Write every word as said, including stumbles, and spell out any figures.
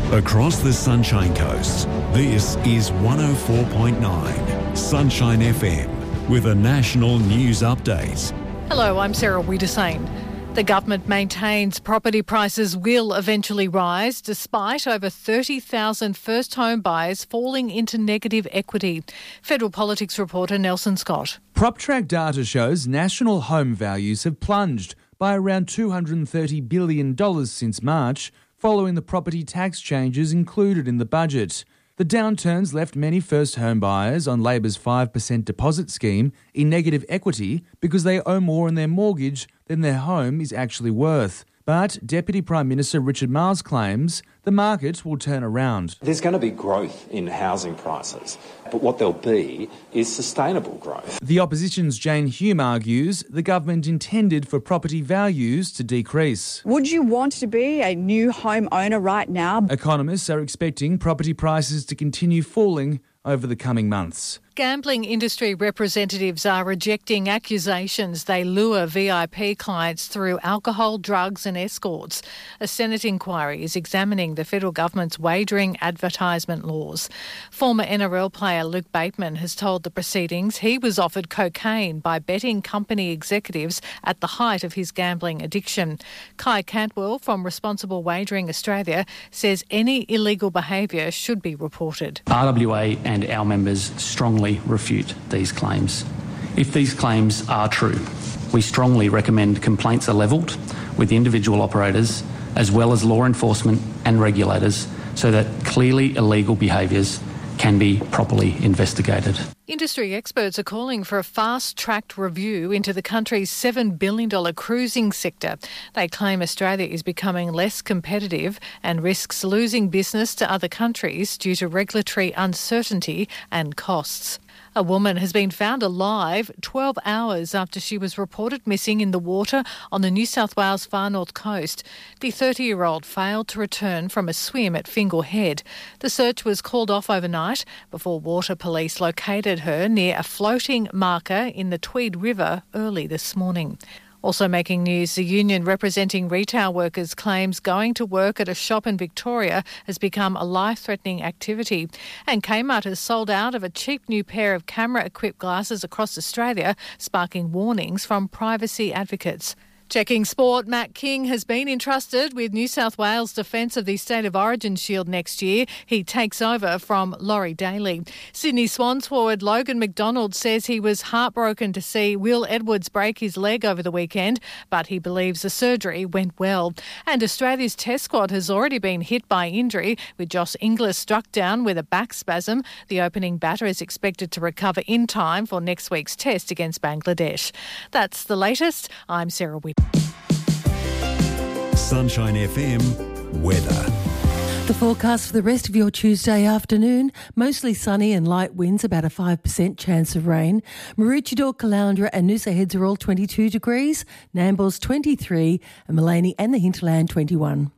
Across the Sunshine Coast, this is one oh four point nine Sunshine F M with a national news update. Hello, I'm Sarah Wiedersane. The government maintains property prices will eventually rise despite over thirty thousand first home buyers falling into negative equity. Federal Politics reporter Nelson Scott. PropTrack data shows national home values have plunged by around two hundred thirty billion dollars since March, following the property tax changes included in the budget. The downturns left many first home buyers on Labor's five percent deposit scheme in negative equity because they owe more on their mortgage than their home is actually worth. But Deputy Prime Minister Richard Marles claims the market will turn around. There's going to be growth in housing prices, but what there'll be is sustainable growth. The opposition's Jane Hume argues the government intended for property values to decrease. Would you want to be a new home owner right now? Economists are expecting property prices to continue falling over the coming months. Gambling industry representatives are rejecting accusations they lure V I P clients through alcohol, drugs and escorts. A Senate inquiry is examining the federal government's wagering advertisement laws. Former N R L player Luke Bateman has told the proceedings he was offered cocaine by betting company executives at the height of his gambling addiction. Kai Cantwell from Responsible Wagering Australia says any illegal behaviour should be reported. R W A and our members strongly refute these claims. If these claims are true, we strongly recommend complaints are levelled with individual operators as well as law enforcement and regulators so that clearly illegal behaviours can be properly investigated. Industry experts are calling for a fast-tracked review into the country's seven billion dollars cruising sector. They claim Australia is becoming less competitive and risks losing business to other countries due to regulatory uncertainty and costs. A woman has been found alive twelve hours after she was reported missing in the water on the New South Wales far north coast. The thirty-year-old failed to return from a swim at Fingal Head. The search was called off overnight before water police located her near a floating marker in the Tweed River early this morning. Also making news, the union representing retail workers claims going to work at a shop in Victoria has become a life-threatening activity. And Kmart has sold out of a cheap new pair of camera-equipped glasses across Australia, sparking warnings from privacy advocates. Checking sport, Matt King has been entrusted with New South Wales' defence of the State of Origin Shield next year. He takes over from Laurie Daly. Sydney Swans forward Logan McDonald says he was heartbroken to see Will Edwards break his leg over the weekend, but he believes the surgery went well. And Australia's Test squad has already been hit by injury, with Josh Inglis struck down with a back spasm. The opening batter is expected to recover in time for next week's Test against Bangladesh. That's the latest. I'm Sarah Whitt. Sunshine F M weather. The forecast for the rest of your Tuesday afternoon, mostly sunny and light winds, about a five percent chance of rain. Maroochydore, Caloundra and Noosa Heads are all twenty-two degrees, Nambour's twenty-three and Maleny and the Hinterland twenty-one.